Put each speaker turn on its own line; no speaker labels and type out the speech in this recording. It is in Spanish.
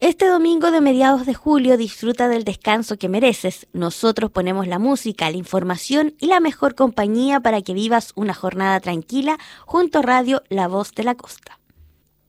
Este domingo de mediados de julio disfruta del descanso que mereces. Nosotros ponemos la música, la información y la mejor compañía para que vivas una jornada tranquila junto a Radio La Voz de la Costa.